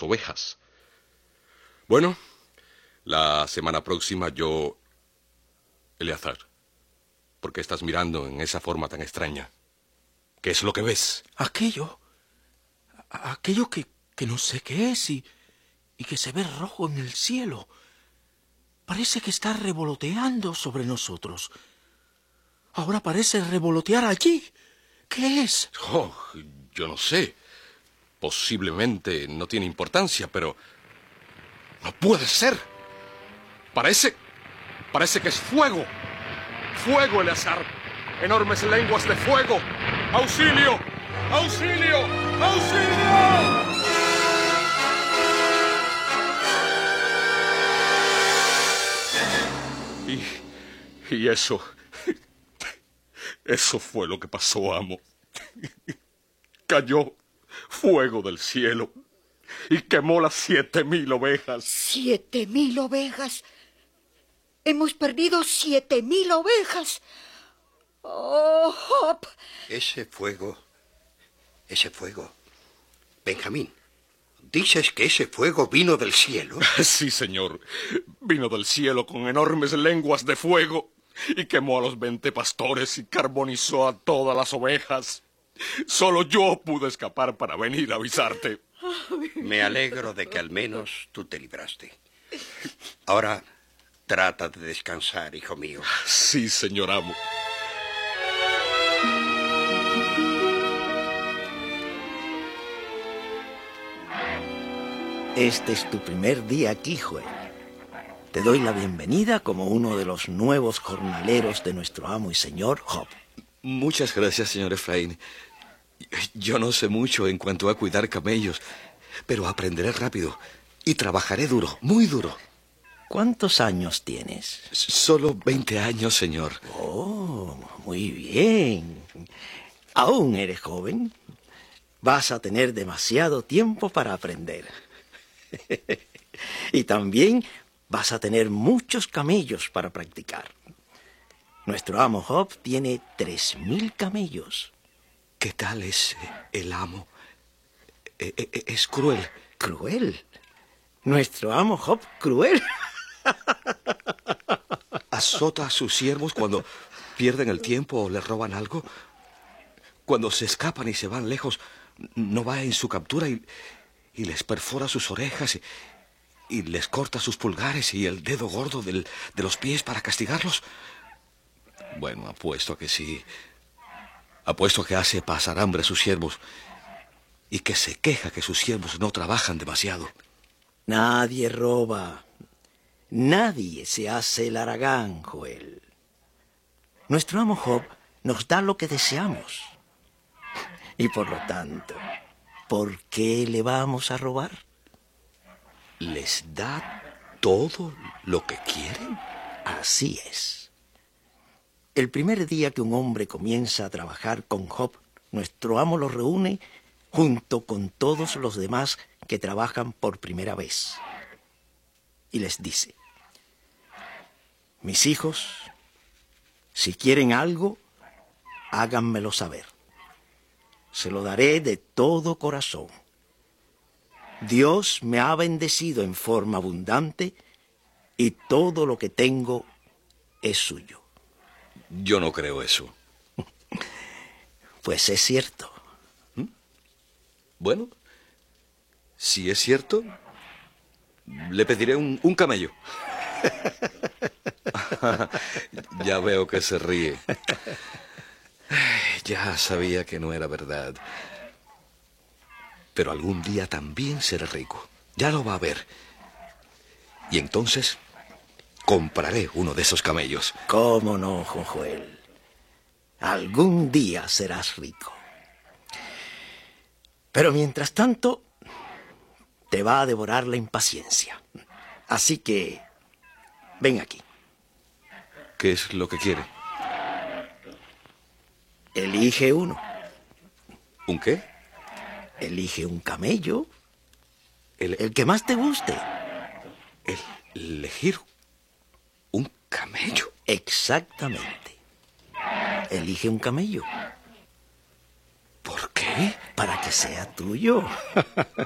las ovejas. Bueno, la semana próxima yo... Eleazar, ¿por qué estás mirando en esa forma tan extraña? ¿Qué es lo que ves? Aquello que no sé qué es y que se ve rojo en el cielo. Parece que está revoloteando sobre nosotros. Ahora parece revolotear allí. ¿Qué es? Oh, yo no sé. Posiblemente no tiene importancia, pero... ¡No puede ser! Parece que es fuego. ¡Fuego, Eleazar! ¡Enormes lenguas de fuego! ¡Auxilio! ¡Auxilio! ¡Auxilio! Y eso... Eso fue lo que pasó, amo. Cayó fuego del cielo y quemó las 7,000 ovejas. 7,000 ovejas. Hemos perdido 7,000 ovejas. Oh, Hop. Ese fuego... Benjamín, ¿dices que ese fuego vino del cielo? Sí, señor. Vino del cielo con enormes lenguas de fuego y quemó a los 20 pastores y carbonizó a todas las ovejas. Solo yo pude escapar para venir a avisarte. Me alegro de que al menos tú te libraste. Ahora trata de descansar, hijo mío. Sí, señor amo. Este es tu primer día aquí, Joel. Te doy la bienvenida como uno de los nuevos jornaleros de nuestro amo y señor Job. Muchas gracias, señor Efraín. Yo no sé mucho en cuanto a cuidar camellos, pero aprenderé rápido y trabajaré duro, muy duro. ¿Cuántos años tienes? Solo 20 años, señor. Oh, muy bien. Aún eres joven. Vas a tener demasiado tiempo para aprender. Y también vas a tener muchos camellos para practicar. Nuestro amo Job tiene 3,000 camellos. ¿Qué tal es el amo? Es cruel. ¿Cruel? ¿Nuestro amo Job cruel? ¿Azota a sus siervos cuando pierden el tiempo o le roban algo? Cuando se escapan y se van lejos, ¿no va en su captura y les perfora sus orejas y les corta sus pulgares y el dedo gordo de los pies para castigarlos? Bueno, apuesto a que sí. Apuesto a que hace pasar hambre a sus siervos y que se queja que sus siervos no trabajan demasiado. Nadie roba. Nadie se hace el haragán, Joel. Nuestro amo Job nos da lo que deseamos. Y por lo tanto, ¿por qué le vamos a robar? ¿Les da todo lo que quieren? Así es. El primer día que un hombre comienza a trabajar con Job, nuestro amo lo reúne junto con todos los demás que trabajan por primera vez. Y les dice: mis hijos, si quieren algo, háganmelo saber. Se lo daré de todo corazón. Dios me ha bendecido en forma abundante y todo lo que tengo es suyo. Yo no creo eso. Pues es cierto. Bueno, si es cierto, le pediré un camello. Ya veo que se ríe. Ya sabía que no era verdad. Pero algún día también seré rico. Ya lo va a ver. Y entonces compraré uno de esos camellos. ¿Cómo no, Joel? Algún día serás rico. Pero mientras tanto, te va a devorar la impaciencia. Así que, ven aquí. ¿Qué es lo que quiere? Elige uno. ¿Un qué? Elige un camello. El que más te guste. ¿Elegir un camello? Exactamente. Elige un camello. ¿Por qué? Para que sea tuyo.